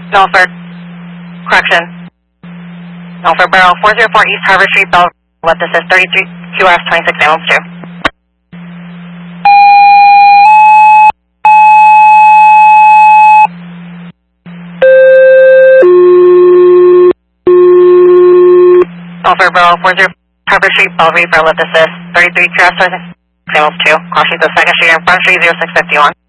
Milford. Correction. Milford Borough, 404 East Harbor Street, Bell. What this is, 33 QRS 26 ambulance 2. Milford Borough, 404 Harbor Street, Bell Reaper. What this is, 33 QRS 26 ambulance 2. Crossing to 2nd Street and Front Street, 0651.